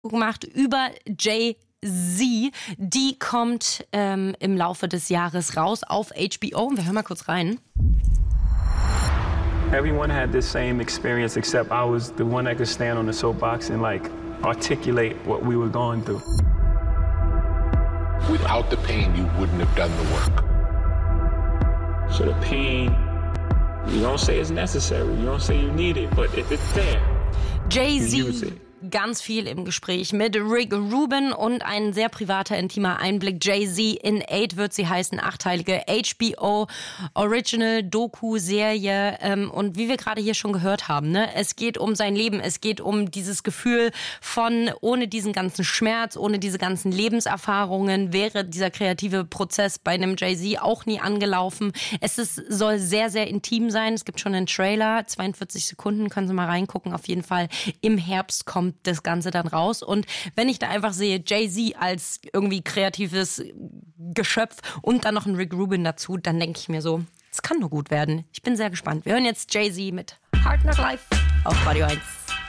gemacht über Jay-Z. Die kommt im Laufe des Jahres raus auf HBO. Wir hören mal kurz rein. Everyone had this same experience except I was the one that could stand on the soapbox and articulate what we were going through. Without the pain, you wouldn't have done the work. So the pain, you don't say it's necessary, you don't say you need it, but if it's there, Jay-Z. you use it. Ganz viel im Gespräch mit Rick Rubin und ein sehr privater, intimer Einblick. Jay-Z in 8 wird sie heißen, 8-teilige HBO Original Doku-Serie. Und wie wir gerade hier schon gehört haben, ne, es geht um sein Leben, es geht um dieses Gefühl von, ohne diesen ganzen Schmerz, ohne diese ganzen Lebenserfahrungen wäre dieser kreative Prozess bei einem Jay-Z auch nie angelaufen. Soll sehr, sehr intim sein. Es gibt schon einen Trailer, 42 Sekunden, können Sie mal reingucken. Auf jeden Fall im Herbst kommt das Ganze dann raus. Und wenn ich da einfach sehe, Jay-Z als irgendwie kreatives Geschöpf und dann noch ein Rick Rubin dazu, dann denke ich mir so, es kann nur gut werden. Ich bin sehr gespannt. Wir hören jetzt Jay-Z mit Hard Knock Life auf Radio 1.